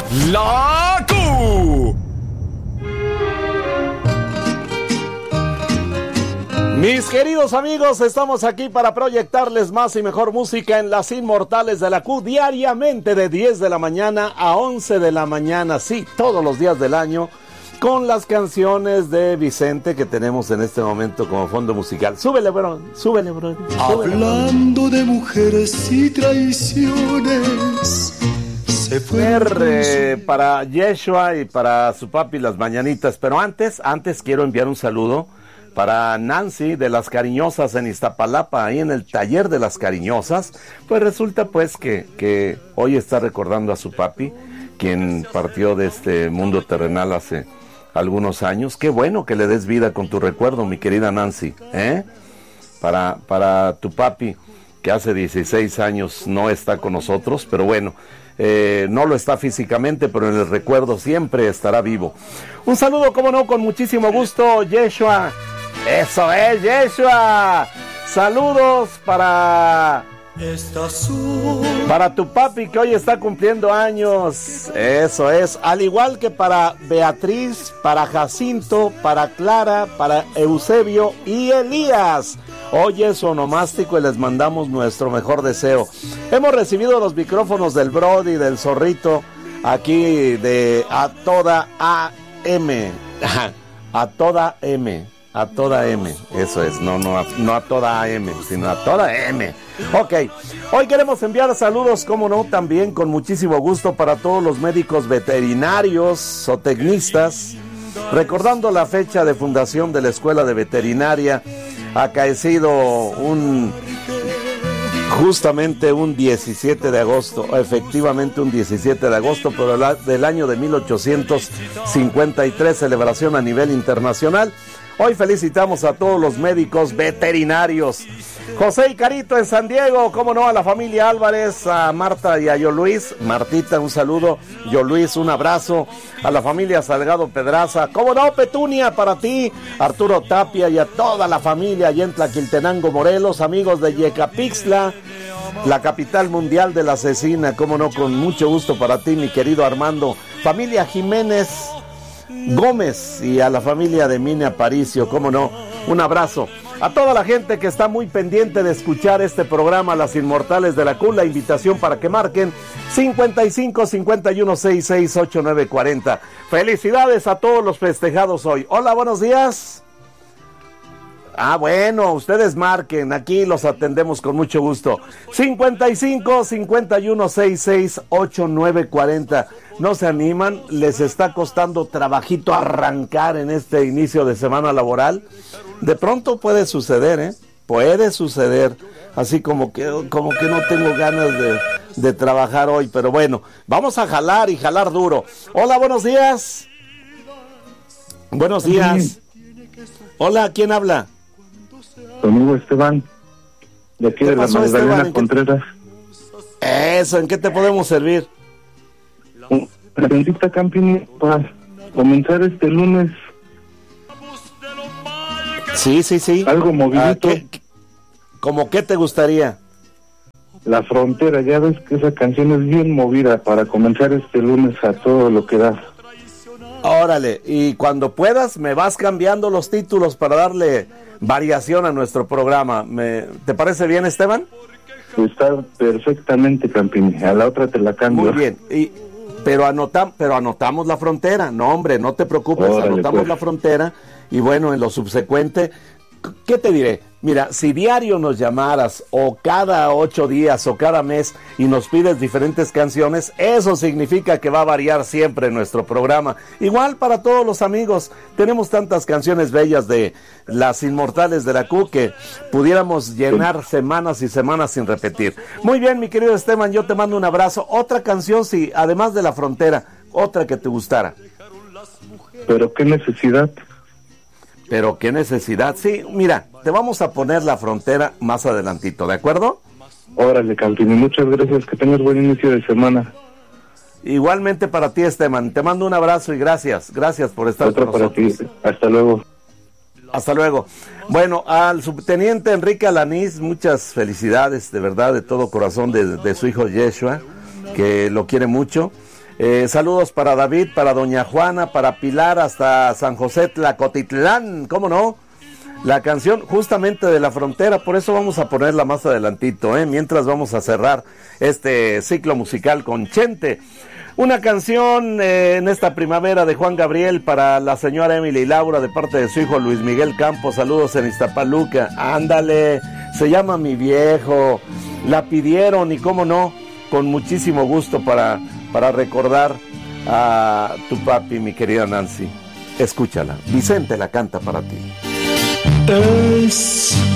La Q. Mis queridos amigos, estamos aquí para proyectarles más y mejor música en Las Inmortales de la Q diariamente de 10 de la mañana a 11 de la mañana, sí, todos los días del año, con las canciones de Vicente que tenemos en este momento como fondo musical. Súbele, bro, súbele, bro. Hablando de mujeres y traiciones, se fue para Yeshua y para su papi las mañanitas, pero antes quiero enviar un saludo para Nancy de Las Cariñosas en Iztapalapa, ahí en el taller de Las Cariñosas. Pues resulta pues que hoy está recordando a su papi, quien partió de este mundo terrenal hace algunos años. Qué bueno que le des vida con tu recuerdo, mi querida Nancy, para tu papi, que hace 16 años no está con nosotros, pero bueno, no lo está físicamente, pero en el recuerdo siempre estará vivo. Un saludo, como no, con muchísimo gusto, Yeshua. Eso es, Yeshua. Saludos para tu papi, que hoy está cumpliendo años. Eso es, al igual que para Beatriz, para Jacinto, para Clara, para Eusebio y Elías. Hoy es su onomástico y les mandamos nuestro mejor deseo. Hemos recibido los micrófonos del Brody, del Zorrito, aquí de A Toda AM. A Toda M. A Toda M, eso es, no a Toda AM, sino a Toda M. Ok, hoy queremos enviar saludos, como no, también con muchísimo gusto para todos los médicos veterinarios, zootecnistas, recordando la fecha de fundación de la Escuela de Veterinaria, acaecido justamente un 17 de agosto, efectivamente un 17 de agosto, pero del año de 1853, celebración a nivel internacional. Hoy felicitamos a todos los médicos veterinarios. José y Carito en San Diego, cómo no, a la familia Álvarez, a Marta y a Yo Luis. Martita, un saludo. Yo Luis, un abrazo. A la familia Salgado Pedraza, cómo no, Petunia, para ti. Arturo Tapia y a toda la familia allá en Tlaquiltenango, Morelos. Amigos de Yecapixtla, la capital mundial de la cecina, cómo no, con mucho gusto para ti, mi querido Armando. Familia Jiménez Gómez y a la familia de Mine Aparicio, cómo no, un abrazo. A toda la gente que está muy pendiente de escuchar este programa, Las Inmortales de la Q, la invitación para que marquen 55 51 66 8940. Felicidades a todos los festejados hoy. Hola, buenos días. Bueno, ustedes marquen, aquí los atendemos con mucho gusto. 55 51 66 8940. No se animan, les está costando trabajito arrancar en este inicio de semana laboral. De pronto puede suceder, puede suceder, así como que no tengo ganas de trabajar hoy, pero bueno, vamos a jalar y jalar duro. Hola, buenos días. Buenos días. Hola, ¿quién habla? Conmigo, Esteban, de aquí de la Magdalena Contreras. Eso, ¿en qué te podemos servir? Bendita Camping, para comenzar este lunes. Sí. Algo movidito. ¿Cómo qué te gustaría? La Frontera, ya ves que esa canción es bien movida para comenzar este lunes a todo lo que da. Órale, y cuando puedas me vas cambiando los títulos para darle variación a nuestro programa. ¿Te parece bien, Esteban? Está perfectamente, Campini. A la otra te la cambio. Muy bien, pero anotamos la Frontera. No, hombre, no te preocupes. Órale, anotamos pues la Frontera. Y bueno, en lo subsecuente, ¿qué te diré? Mira, si diario nos llamaras, o cada 8 días, o cada mes, y nos pides diferentes canciones, eso significa que va a variar siempre nuestro programa. Igual para todos los amigos, tenemos tantas canciones bellas de Las Inmortales de la Q que pudiéramos llenar semanas y semanas sin repetir. Muy bien, mi querido Esteban, yo te mando un abrazo. Otra canción, sí, además de La Frontera, otra que te gustara. ¿Pero qué necesidad? Pero qué necesidad. Sí, mira, te vamos a poner La Frontera más adelantito, ¿de acuerdo? Órale, Campini, muchas gracias, que tengas buen inicio de semana. Igualmente para ti, Esteban, te mando un abrazo y gracias por estar con nosotros. Para ti. Hasta luego. Hasta luego. Bueno, al subteniente Enrique Alanís, muchas felicidades, de verdad, de todo corazón, de su hijo Yeshua, que lo quiere mucho. Saludos para David, para doña Juana, para Pilar, hasta San José Tlacotitlán, ¿cómo no? La canción justamente de la frontera, por eso vamos a ponerla más adelantito, mientras vamos a cerrar este ciclo musical con Chente. Una canción en esta primavera de Juan Gabriel para la señora Emily Laura de parte de su hijo Luis Miguel Campos. Saludos en Iztapaluca. Ándale, se llama Mi Viejo. La pidieron y cómo no, con muchísimo gusto para recordar a tu papi, mi querida Nancy. Escúchala. Vicente la canta para ti. Es